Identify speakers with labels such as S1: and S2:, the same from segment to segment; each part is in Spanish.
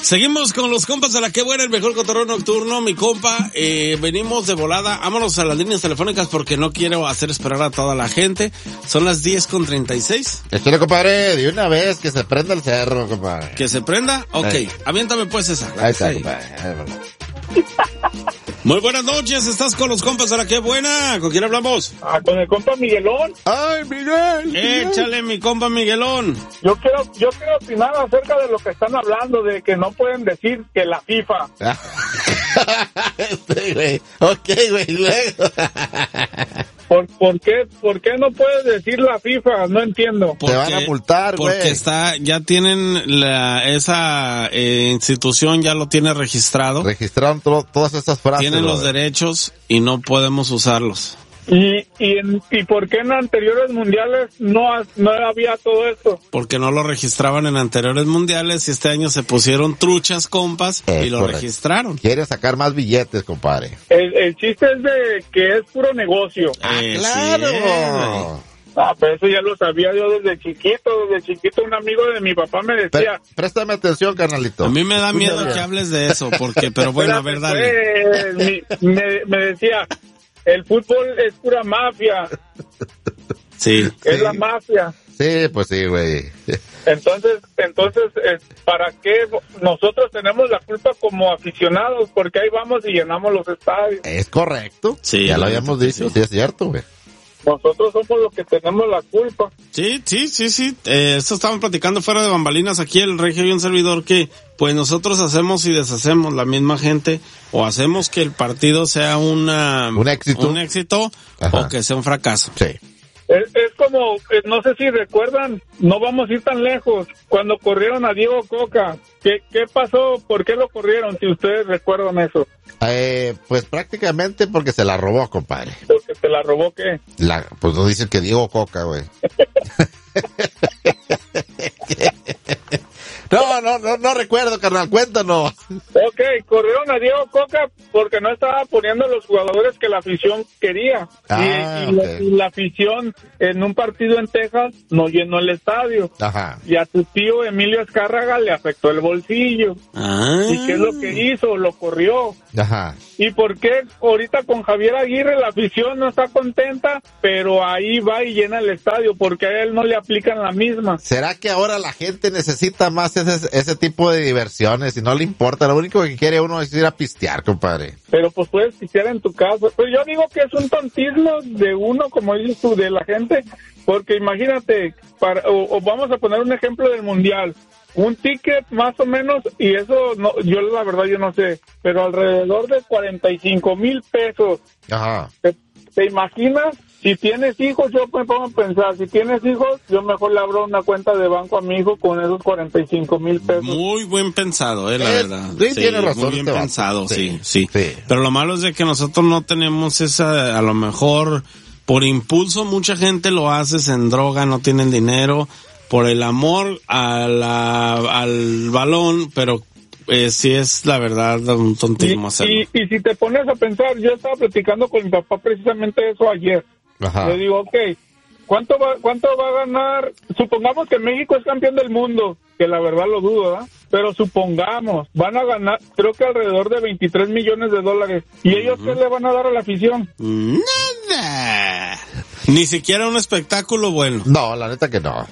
S1: Seguimos con los compas de la que buena, el mejor cotorreo nocturno, mi compa. Venimos de volada, vámonos a las líneas telefónicas porque no quiero hacer esperar a toda la gente. Son las 10:36.
S2: Échale, compadre, de una vez que se prenda el cerro, compadre.
S1: ¿Que se prenda? Ok, aviéntame pues esa.
S2: Ahí está, compadre.
S1: Muy buenas noches, estás con los compas de la que buena. ¿Con quién hablamos?
S3: Con el compa Miguelón.
S2: ¡Ay, Miguel!
S1: Échale, mi compa Miguelón.
S3: Yo quiero opinar acerca de lo que están hablando, de que no pueden decir que la FIFA.
S2: Güey. Ok, güey, luego.
S3: ¿Por qué no puedes decir la FIFA? No entiendo.
S2: Te van a multar, güey.
S1: Porque ya tienen esa institución ya lo tiene registrado.
S2: Registraron todas estas frases.
S1: Tienen los derechos y no podemos usarlos.
S3: ¿Y por qué en anteriores mundiales no había todo esto?
S1: Porque no lo registraban en anteriores mundiales y este año se pusieron truchas, compas, y lo registraron.
S2: Quieren sacar más billetes, compadre.
S3: El chiste es de que es puro negocio.
S2: ¡Claro!
S3: Pero eso ya lo sabía yo desde chiquito. Desde chiquito un amigo de mi papá me decía...
S2: Préstame atención, carnalito.
S1: A mí me da miedo que hables de eso, pero bueno, a ver, dale.
S3: Me decía... El fútbol es pura mafia.
S1: Sí.
S3: Es la mafia.
S2: Sí, pues sí, güey.
S3: Entonces, ¿para qué nosotros tenemos la culpa como aficionados? Porque ahí vamos y llenamos los estadios.
S2: Es correcto.
S1: Sí.
S2: Ya lo habíamos dicho, sí es cierto, güey.
S3: Nosotros somos los que tenemos la culpa.
S1: Sí. Esto estaban platicando fuera de bambalinas aquí el Regio y un servidor que pues nosotros hacemos y deshacemos la misma gente o hacemos que el partido sea un éxito
S2: Ajá.
S1: o que sea un fracaso.
S2: Sí.
S3: Es como, no sé si recuerdan, no vamos a ir tan lejos, cuando corrieron a Diego Coca. ¿Qué pasó? ¿Por qué lo corrieron? Si ustedes recuerdan eso.
S2: Pues prácticamente porque se la robó, compadre.
S3: ¿Porque se la robó qué?
S2: Pues no dicen que Diego Coca, güey. No recuerdo, carnal, cuéntanos.
S3: Ok, corrieron a Diego Coca porque no estaba poniendo los jugadores que la afición quería. Y la afición en un partido en Texas no llenó el estadio.
S2: Ajá.
S3: Y a tu tío Emilio Azcárraga le afectó el bolsillo. ¿Y qué es lo que hizo? Lo corrió.
S2: Ajá.
S3: ¿Y por qué ahorita con Javier Aguirre la afición no está contenta, pero ahí va y llena el estadio? Porque a él no le aplican la misma.
S2: ¿Será que ahora la gente necesita más ese tipo de diversiones y no le importa? Lo único que quiere uno es ir a pistear, compadre.
S3: Pero pues puedes pistear en tu casa. Pues yo digo que es un tontismo de uno, como dices tú, de la gente, porque imagínate, o vamos a poner un ejemplo del Mundial. Un ticket más o menos, y eso no, yo la verdad yo no sé, pero alrededor de 45,000 pesos.
S2: Ajá.
S3: ¿Te imaginas? Si tienes hijos, yo me pongo a pensar, si tienes hijos, yo mejor le abro una cuenta de banco a mi hijo con esos 45,000 pesos.
S1: Muy buen pensado, la verdad.
S2: Sí, tiene razón.
S1: Muy bien pensado, sí. Pero lo malo es de que nosotros no tenemos esa, a lo mejor, por impulso mucha gente lo hace, se endroga, no tienen dinero, por el amor al balón, pero sí es la verdad un tontismo hacerlo.
S3: Y si te pones a pensar, yo estaba platicando con mi papá precisamente eso ayer.
S2: Ajá.
S3: Le digo, ¿cuánto va a ganar? Supongamos que México es campeón del mundo, que la verdad lo dudo, ¿verdad? Pero supongamos, van a ganar, creo que alrededor de 23 millones de dólares. ¿Y ellos qué le van a dar a la afición?
S1: Nada. Ni siquiera un espectáculo bueno.
S2: No, la neta que no.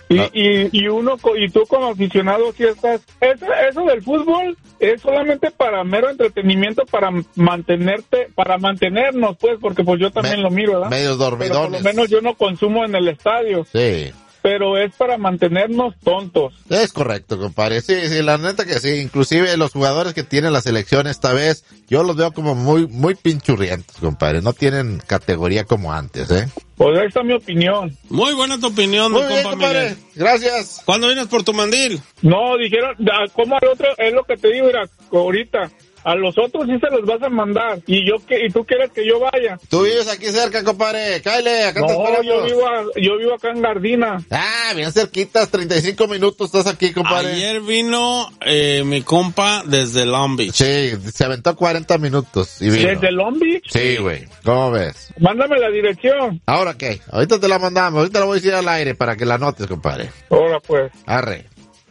S3: Y tú como aficionado, si estás... Eso del fútbol es solamente para mero entretenimiento, para mantenernos, pues, porque pues yo también lo miro, ¿verdad?
S2: Medio dormidones.
S3: Pero por lo menos yo no consumo en el estadio.
S2: Sí.
S3: Pero es para mantenernos tontos.
S2: Es correcto, compadre. Sí, la neta que sí. Inclusive los jugadores que tiene la selección esta vez, yo los veo como muy pinchurrientos, compadre. No tienen categoría como antes, ¿eh?
S3: Pues ahí está mi opinión.
S1: Muy buena tu opinión,
S2: Muy
S1: mi
S2: bien,
S1: compa
S2: compadre.
S1: Miguel.
S2: Gracias.
S1: ¿Cuándo vienes por tu mandil?
S3: No, dijeron, ¿cómo al otro? Es lo que te digo, mira, ahorita. A los otros sí se los vas a mandar. ¿Y tú quieres que yo vaya?
S2: Tú vives aquí cerca, compadre. Cáele, acá te
S3: No,
S2: esperamos.
S3: yo vivo acá en Gardina.
S2: Bien cerquitas, 35 minutos estás aquí, compadre.
S1: Ayer vino mi compa desde Long Beach.
S2: Sí, se aventó 40 minutos y vino.
S3: ¿Desde Long Beach?
S2: Sí, güey. ¿Cómo ves?
S3: Mándame la dirección.
S2: ¿Ahora qué? Ahorita te la mandamos. Ahorita la voy a decir al aire para que la anotes, compadre.
S3: Ahora pues.
S2: Arre.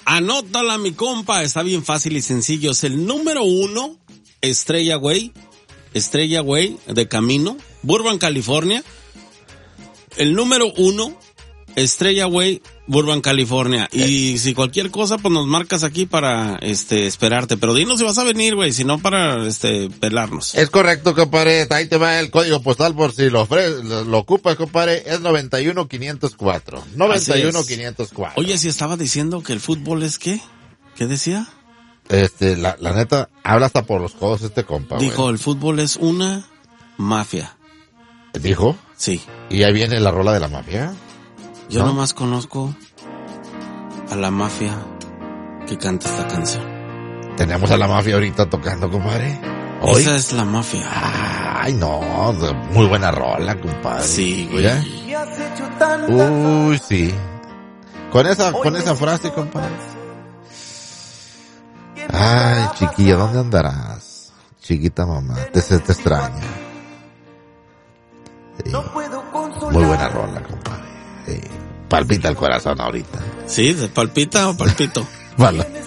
S1: Anótala, mi compa. Está bien fácil y sencillo. Es el número 1, Estrella Way, de camino, Burbank, California. El número 1, Estrella Way, Burbank, California. Y si cualquier cosa, pues nos marcas aquí para esperarte. Pero dinos si vas a venir, güey, si no para pelarnos.
S2: Es correcto, compadre. Ahí te va el código postal por si lo ocupas, compadre. Es 91504. 91504.
S1: Oye, si estaba diciendo que el fútbol es ¿qué? ¿Qué decía?
S2: La neta, habla hasta por los codos compa,
S1: Dijo,
S2: güey.
S1: el fútbol es una mafia.
S2: ¿Dijo?
S1: Sí.
S2: ¿Y ahí viene la rola de la mafia?
S1: Yo
S2: ¿no?
S1: nomás conozco a la mafia que canta esta canción.
S2: Tenemos a la mafia ahorita tocando, compadre. ¿Hoy?
S1: Esa es la mafia.
S2: Ay, no, muy buena rola, compadre.
S1: Sí, güey.
S2: ¿Ya? Uy, sí. Con esa frase, compadre. Ay, chiquilla, ¿dónde andarás? Chiquita mamá, te extraña. Sí. Muy buena rola, compadre. Sí. Palpita el corazón ahorita.
S1: Sí, ¿palpita o palpito?
S2: Vale.